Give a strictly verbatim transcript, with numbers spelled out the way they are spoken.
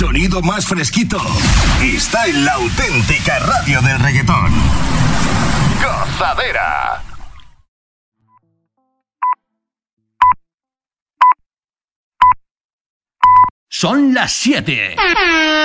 sonido más fresquito está en la auténtica radio del reggaetón. Gozadera. Son las siete.